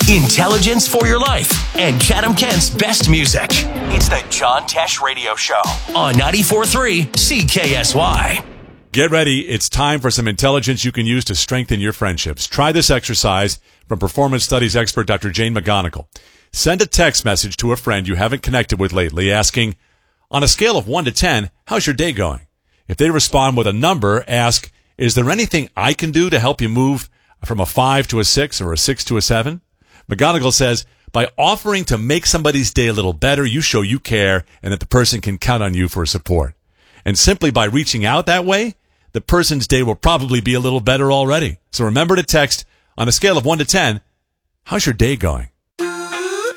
intelligence for your life, and Chatham-Kent's best music. It's the John Tesh Radio Show on 94.3 CKSY. Get ready. It's time for some intelligence you can use to strengthen your friendships. Try this exercise from performance studies expert Dr. Jane McGonigal. Send a text message to a friend you haven't connected with lately asking, on a scale of 1 to 10, how's your day going? If they respond with a number, ask, is there anything I can do to help you move from a 5 to a 6 or a 6 to a 7? McGonigal says, by offering to make somebody's day a little better, you show you care and that the person can count on you for support. And simply by reaching out that way, the person's day will probably be a little better already. So remember to text, on a scale of 1 to 10, how's your day going?